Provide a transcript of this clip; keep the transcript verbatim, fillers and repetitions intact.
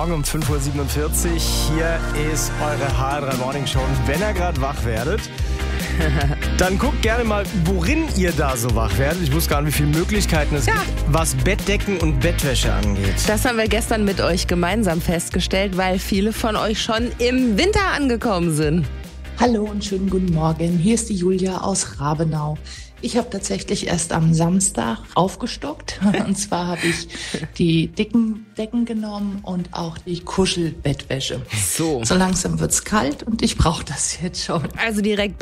Morgen um fünf Uhr siebenundvierzig. Hier ist eure H R drei Morning Show. Und wenn ihr gerade wach werdet, dann guckt gerne mal, worin ihr da so wach werdet. Ich wusste gar nicht, wie viele Möglichkeiten es Ja. gibt, was Bettdecken und Bettwäsche angeht. Das haben wir gestern mit euch gemeinsam festgestellt, weil viele von euch schon im Winter angekommen sind. Hallo und schönen guten Morgen. Hier ist die Julia aus Rabenau. Ich habe tatsächlich erst am Samstag aufgestockt. Und zwar habe ich die dicken Decken genommen und auch die Kuschelbettwäsche. So. So langsam wird's kalt und ich brauche das jetzt schon. Also direkt